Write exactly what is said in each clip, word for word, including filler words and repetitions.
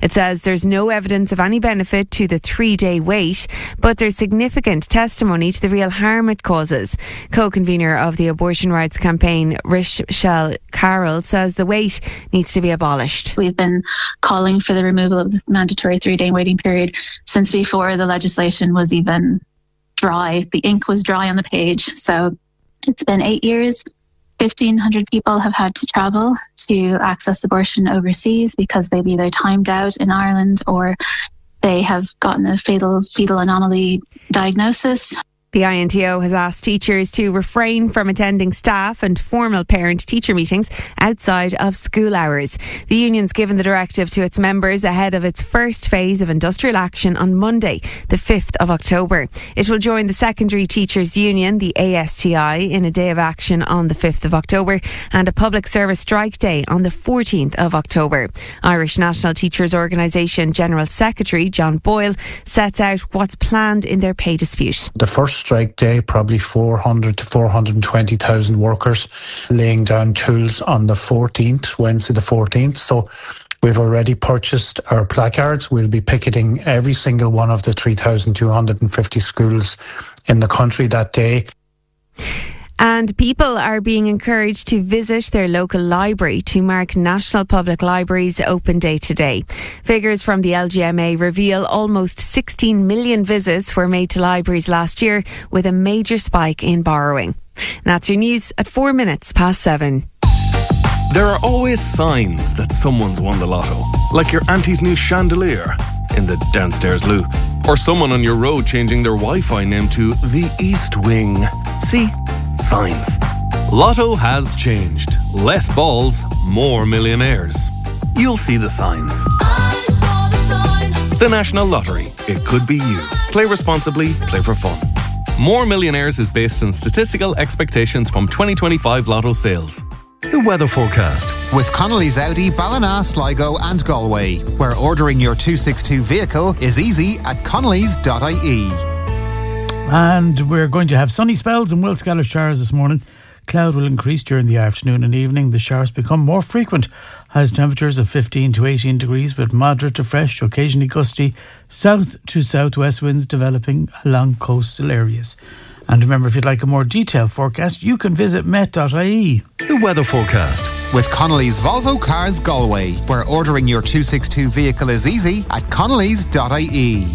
It says there's no evidence of any benefit to the three-day wait, but there's significant testimony to the real harm it causes. Co-convener of the abortion rights campaign, Rochelle Carroll, says the wait needs to be abolished. We've been calling for the removal of the mandatory three-day waiting period since before the legislation was even dry. The ink was dry on the page. So it's been eight years. fifteen hundred people have had to travel to access abortion overseas because they've either timed out in Ireland or they have gotten a fatal fetal anomaly diagnosis. The I N T O has asked teachers to refrain from attending staff and formal parent-teacher meetings outside of school hours. The union's given the directive to its members ahead of its first phase of industrial action on Monday, the fifth of October. It will join the Secondary Teachers Union, the A S T I, in a day of action on the fifth of October and a public service strike day on the fourteenth of October. Irish National Teachers Organisation General Secretary John Boyle sets out what's planned in their pay dispute. The first strike day, probably four hundred to four hundred twenty thousand workers laying down tools on the fourteenth, Wednesday the fourteenth. So we've already purchased our placards. We'll be picketing every single one of the three thousand two hundred fifty schools in the country that day. And people are being encouraged to visit their local library to mark National Public Library's Open Day today. Figures from the L G M A reveal almost sixteen million visits were made to libraries last year, with a major spike in borrowing. And that's your news at four minutes past seven. There are always signs that someone's won the lotto, like your auntie's new chandelier in the downstairs loo, or someone on your road changing their Wi-Fi name to the East Wing. See? Signs. Lotto has changed. Less balls, more millionaires. You'll see the signs. The National Lottery. It could be you. Play responsibly, play for fun. More Millionaires is based on statistical expectations from twenty twenty-five Lotto sales. The weather forecast. With Connolly's Audi, Ballina, Sligo and Galway, where ordering your two sixty-two vehicle is easy at connellys dot I E. And we're going to have sunny spells and will scattered showers this morning. Cloud will increase during the afternoon and evening. The showers become more frequent. Highest temperatures of fifteen to eighteen degrees with moderate to fresh, occasionally gusty south to southwest winds developing along coastal areas. And remember, if you'd like a more detailed forecast, you can visit met dot I E. The weather forecast. With Connolly's Volvo Cars Galway, where ordering your two sixty-two vehicle is easy at connellys dot I E.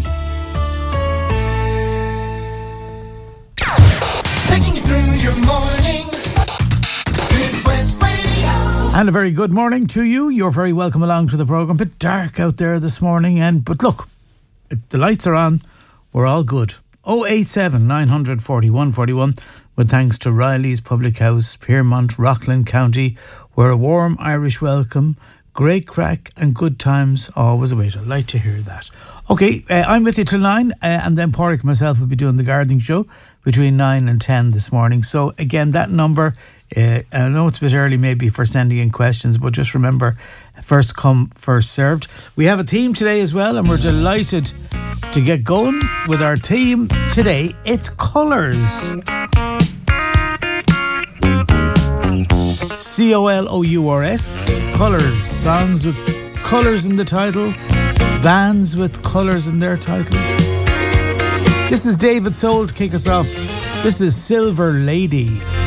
Taking you through your morning. It's West Radio. And a very good morning to you. You're very welcome along to the programme. A bit dark out there this morning, and but look, the lights are on. We're all good. oh eight seven, nine hundred, forty-one forty-one, with thanks to Riley's Public House, Piermont, Rockland County, where a warm Irish welcome, great crack and good times always await. I'd like to hear that. Okay, uh, I'm with you till nine, uh, and then Pádraig and myself will be doing the gardening show between nine and ten this morning. So again, that number, uh, I know it's a bit early maybe for sending in questions, but just remember, first come, first served. We have a theme today as well, and we're delighted to get going with our theme today. It's colours. C O L O U R S. Colours. Songs with colours in the title. Bands with colours in their title. This is David Soul to kick us off. This is Silver Lady.